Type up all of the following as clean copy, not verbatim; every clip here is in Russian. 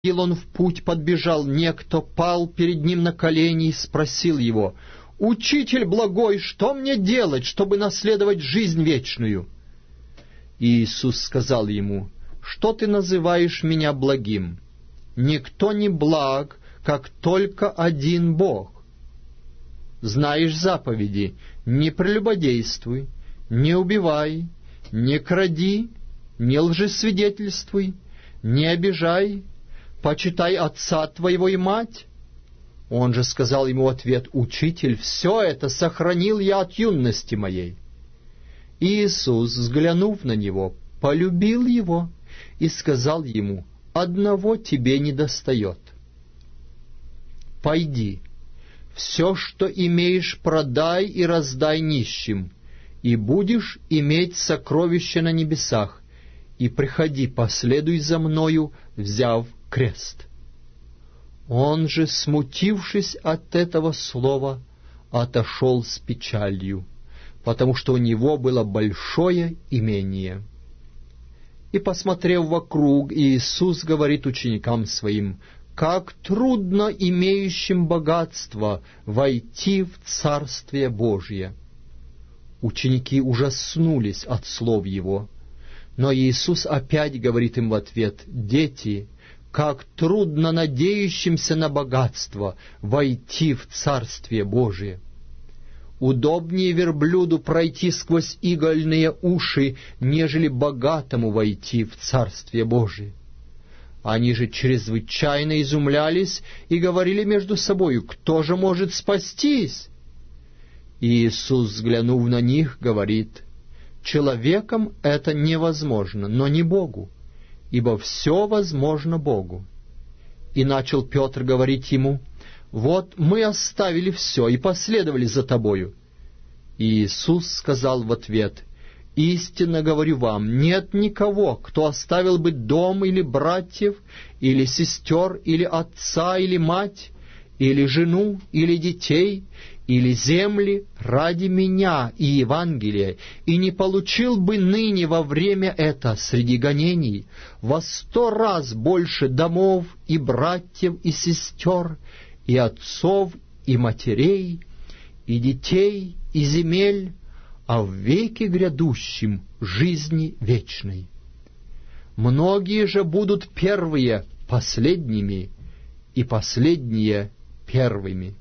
он в путь подбежал, некто пал перед ним на колени и спросил его: «Учитель благой, что мне делать, чтобы наследовать жизнь вечную?» И Иисус сказал ему: «Что ты называешь меня благим? Никто не благ, как только один Бог. Знаешь заповеди: не прелюбодействуй, не убивай, не кради, не лжесвидетельствуй, не обижай, почитай отца твоего и мать». Он же сказал ему в ответ: «Учитель, все это сохранил я от юности моей». И Иисус, взглянув на него, полюбил его и сказал ему: «Одного тебе недостает. Пойди, все, что имеешь, продай и раздай нищим, и будешь иметь сокровища на небесах, и приходи, последуй за мною, взяв крест». Он же, смутившись от этого слова, отошел с печалью, потому что у него было большое имение. И, посмотрев вокруг, Иисус говорит ученикам своим: «Как трудно имеющим богатство войти в Царствие Божие!» Ученики ужаснулись от слов Его, но Иисус опять говорит им в ответ: «Дети, как трудно надеющимся на богатство войти в Царствие Божие! Удобнее верблюду пройти сквозь игольные уши, нежели богатому войти в Царствие Божие». Они же чрезвычайно изумлялись и говорили между собою: «Кто же может спастись?» И Иисус, взглянув на них, говорит: «Человеком это невозможно, но не Богу, ибо все возможно Богу». И начал Петр говорить ему: «Вот мы оставили все и последовали за тобою». И Иисус сказал в ответ: «Истинно говорю вам, нет никого, кто оставил бы дом или братьев, или сестер, или отца, или мать, или жену, или детей, или земли ради меня и Евангелия, и не получил бы ныне во время это среди гонений во 100 раз больше домов и братьев и сестер, и отцов и матерей, и детей, и земель, а в веке грядущем жизни вечной. Многие же будут первые последними, и последние первыми».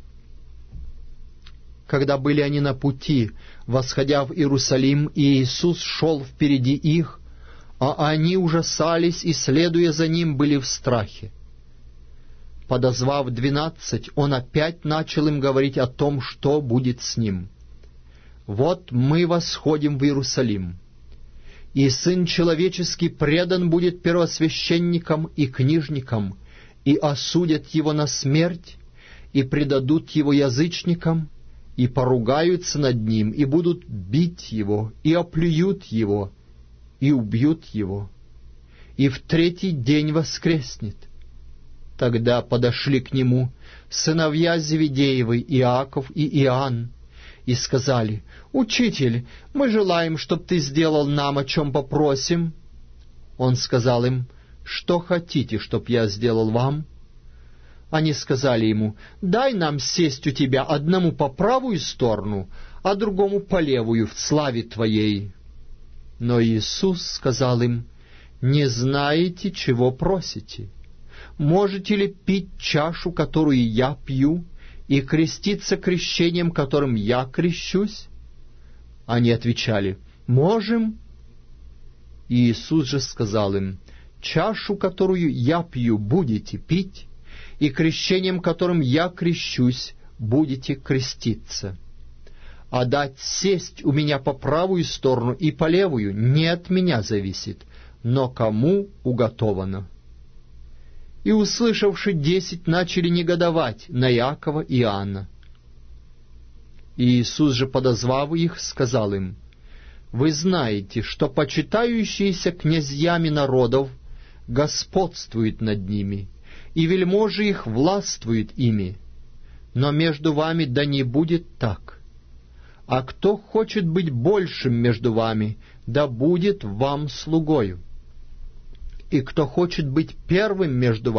Когда были они на пути, восходя в Иерусалим, и Иисус шел впереди их, а они ужасались и, следуя за Ним, были в страхе. Подозвав 12, Он опять начал им говорить о том, что будет с Ним. «Вот мы восходим в Иерусалим, и Сын Человеческий предан будет первосвященникам и книжникам, и осудят Его на смерть, и предадут Его язычникам, и поругаются над Ним, и будут бить Его, и оплюют Его, и убьют Его, и в 3-й день воскреснет». Тогда подошли к Нему сыновья Зеведеевы, Иаков и Иоанн, и сказали: «Учитель, мы желаем, чтоб Ты сделал нам, о чем попросим». Он сказал им: «Что хотите, чтоб я сделал вам?» Они сказали Ему: «Дай нам сесть у Тебя, одному по правую сторону, а другому по левую, в славе Твоей». Но Иисус сказал им: «Не знаете, чего просите. Можете ли пить чашу, которую я пью, и креститься крещением, которым я крещусь?» Они отвечали: «Можем». И Иисус же сказал им: «Чашу, которую я пью, будете пить, и крещением, которым я крещусь, будете креститься. А дать сесть у меня по правую сторону и по левую не от меня зависит, но кому уготовано». И, услышавши 10, начали негодовать на Иакова и Иоанна. И Иисус же, подозвав их, сказал им: «Вы знаете, что почитающиеся князьями народов господствуют над ними, и вельможи их властвуют ими. Но между вами да не будет так. А кто хочет быть большим между вами, да будет вам слугою. и кто хочет быть первым между